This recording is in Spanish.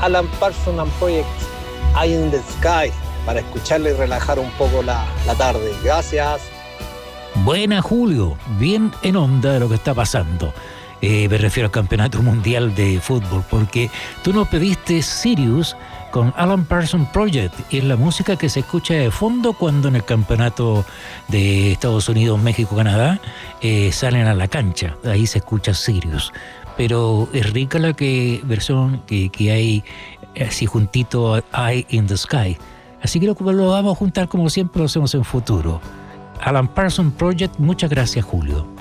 Alan Parsons and Project, Eye in the Sky, para escucharle y relajar un poco la tarde. Gracias. Buena, Julio, bien en onda de lo que está pasando. Me refiero al Campeonato Mundial de Fútbol, porque tú nos pediste Sirius con Alan Parsons Project, y es la música que se escucha de fondo cuando en el Campeonato de Estados Unidos, México, Canadá salen a la cancha. Ahí se escucha Sirius. Pero es rica la versión que hay así juntito a Eye in the Sky. Así que lo vamos a juntar como siempre lo hacemos en futuro. Alan Parsons Project, muchas gracias, Julio.